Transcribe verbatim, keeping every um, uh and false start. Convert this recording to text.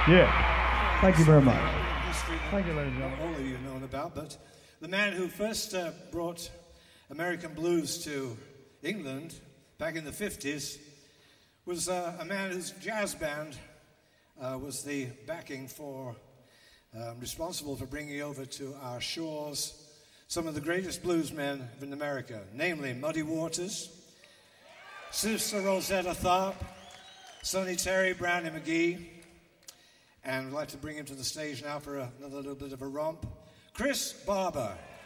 Yeah. Thank you very much. Thank you, ladies and gentlemen. All of you have known about, but the man who first uh, brought American blues to England back in the fifties was uh, a man whose jazz band uh, was the backing for, um, responsible for bringing over to our shores some of the greatest bluesmen in America, namely Muddy Waters, Sister Rosetta Tharpe, Sonny Terry, Brownie McGhee, and I'd like to bring him to the stage now for a, another little bit of a romp, Chris Barber.